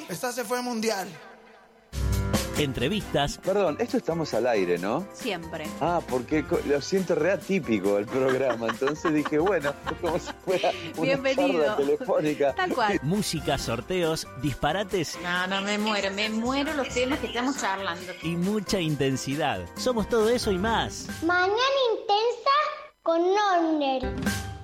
Esta se fue mundial. Entrevistas. Perdón, esto estamos al aire, ¿no? Siempre. Ah, porque lo siento re atípico el programa, entonces dije, bueno, como si fuera una Bienvenido. charla telefónica. Tal cual. Música, sorteos, disparates No, me muero los temas que estamos charlando. y mucha intensidad. Somos todo eso y más. Mañana intensa con Norner.